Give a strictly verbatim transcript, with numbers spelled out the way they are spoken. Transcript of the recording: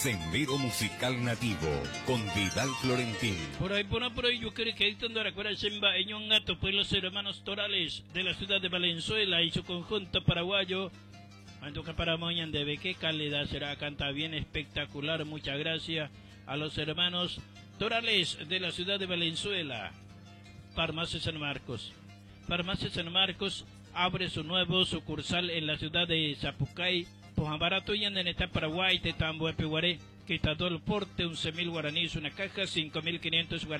Sendero Musical Nativo con Vidal Florentín. Por ahí, por ahí, por ahí, yo creo que ahí donde recuerda Semba, Eñón Gato, pues los hermanos Torales de la ciudad de Valenzuela y su conjunto paraguayo. Antoca para Moñan de qué calidad será, canta bien espectacular. Muchas gracias a los hermanos Torales de la ciudad de Valenzuela. Farmacia San Marcos. Farmacia San Marcos abre su nuevo sucursal en la ciudad de Zapucay. Pojambarato y en esta Paraguay, Tetambo, Epeguaré, que está todo el porte, once mil guaraníes, una caja, cinco mil quinientos guaraníes.